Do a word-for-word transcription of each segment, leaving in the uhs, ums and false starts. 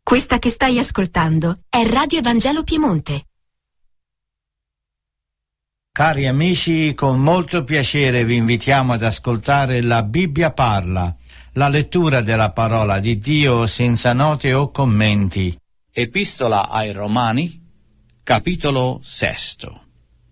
Questa che stai ascoltando è Radio Evangelo Piemonte. Cari amici, con molto piacere vi invitiamo ad ascoltare La Bibbia parla, la lettura della parola di Dio senza note o commenti. Epistola ai Romani, capitolo sesto.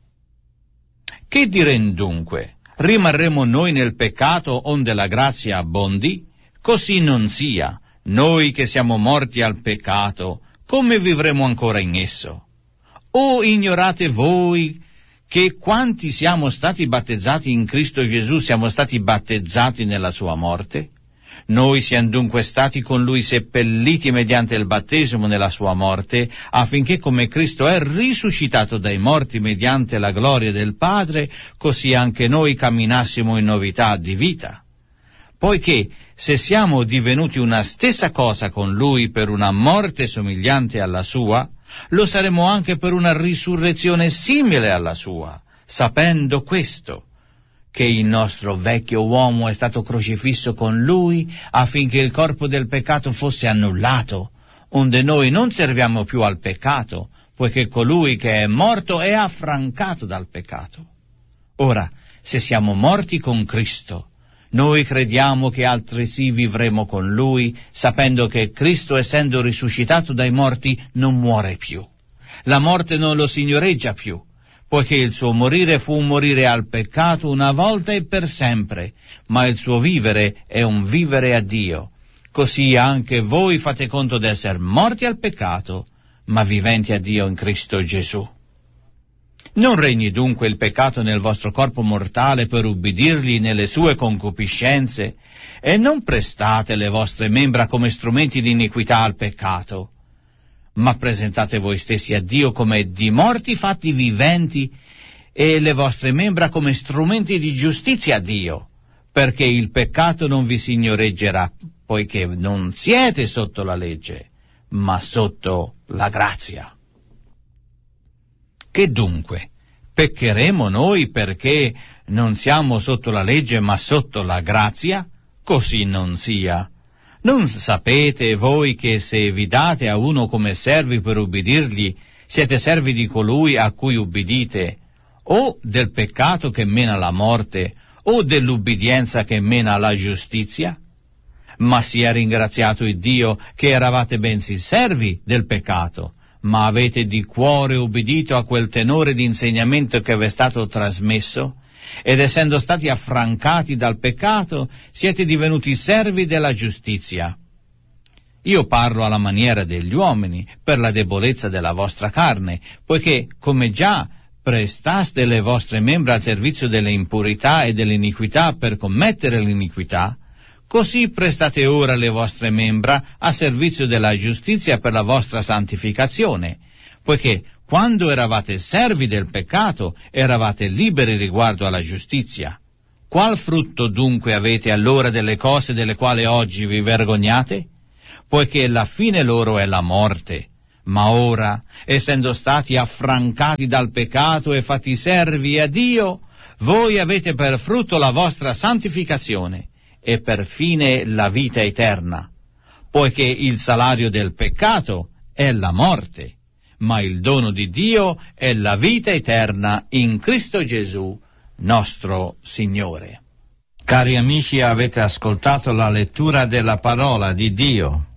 Che diren dunque? Rimarremo noi nel peccato onde la grazia abbondi? Così non sia. Noi che siamo morti al peccato, come vivremo ancora in esso? O ignorate voi che quanti siamo stati battezzati in Cristo Gesù siamo stati battezzati nella sua morte? Noi siamo dunque stati con lui seppelliti mediante il battesimo nella sua morte, affinché come Cristo è risuscitato dai morti mediante la gloria del Padre, così anche noi camminassimo in novità di vita. Poiché se siamo divenuti una stessa cosa con lui per una morte somigliante alla sua, lo saremo anche per una risurrezione simile alla sua, sapendo questo, che il nostro vecchio uomo è stato crocifisso con lui affinché il corpo del peccato fosse annullato, onde noi non serviamo più al peccato, poiché colui che è morto è affrancato dal peccato. Ora, se siamo morti con Cristo, noi crediamo che altresì vivremo con lui, sapendo che Cristo, essendo risuscitato dai morti, non muore più. La morte non lo signoreggia più, poiché il suo morire fu un morire al peccato una volta e per sempre, ma il suo vivere è un vivere a Dio. Così anche voi fate conto d'essere morti al peccato, ma viventi a Dio in Cristo Gesù. Non regni dunque il peccato nel vostro corpo mortale per ubbidirgli nelle sue concupiscenze, e non prestate le vostre membra come strumenti di iniquità al peccato, ma presentate voi stessi a Dio come di morti fatti viventi, e le vostre membra come strumenti di giustizia a Dio, perché il peccato non vi signoreggerà, poiché non siete sotto la legge, ma sotto la grazia. Che dunque? Peccheremo noi perché non siamo sotto la legge ma sotto la grazia? Così non sia. Non sapete voi che se vi date a uno come servi per ubbidirgli, siete servi di colui a cui ubbidite, o del peccato che mena alla morte, o dell'ubbidienza che mena alla giustizia? Ma sia ringraziato il Dio che eravate bensì servi del peccato, ma avete di cuore ubbidito a quel tenore di insegnamento che vi è stato trasmesso, ed essendo stati affrancati dal peccato, siete divenuti servi della giustizia. Io parlo alla maniera degli uomini, per la debolezza della vostra carne, poiché, come già prestaste le vostre membra al servizio delle impurità e dell'iniquità per commettere l'iniquità, così prestate ora le vostre membra a servizio della giustizia per la vostra santificazione, poiché quando eravate servi del peccato eravate liberi riguardo alla giustizia. Qual frutto dunque avete allora delle cose delle quali oggi vi vergognate? Poiché la fine loro è la morte. Ma ora, essendo stati affrancati dal peccato e fatti servi a Dio, voi avete per frutto la vostra santificazione, e per fine la vita eterna, poiché il salario del peccato è la morte, ma il dono di Dio è la vita eterna in Cristo Gesù, nostro Signore. Cari amici, avete ascoltato la lettura della parola di Dio.